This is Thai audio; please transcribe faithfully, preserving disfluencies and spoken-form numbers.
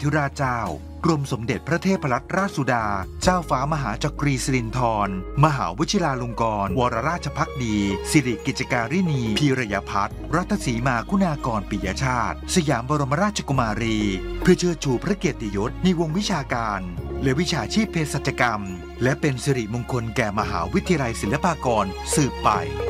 ธิราชเจ้ากรมสมเด็จพระเทพรัตนราชสุดาเจ้าฟ้ามหาจักรีสิรินธรมหาวชิราลงกรณ์วรราชภักดีสิริกิจการินีพีรยพัฒน์รัตศรีมาคุณากรปิยชาติสยามบรมราชกุมารีเพื่อเชิดชูพระเกียรติยศในวงวิชาการและวิชาชีพเภสัชกรรมและเป็นสิริมงคลแก่มหาวิทยาลัยศิลปากรสืบไป